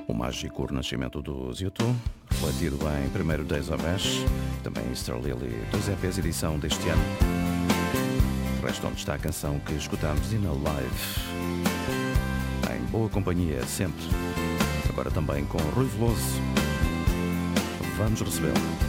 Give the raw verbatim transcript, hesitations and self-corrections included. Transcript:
O mágico renascimento dos U dois, refletido em primeiro Days of Ash, também Easter Lily, dois E Ps edição deste ano. De resto, onde está a canção que escutamos in a live, em boa companhia sempre, agora também com Rui Veloso. Vamos recebê-lo.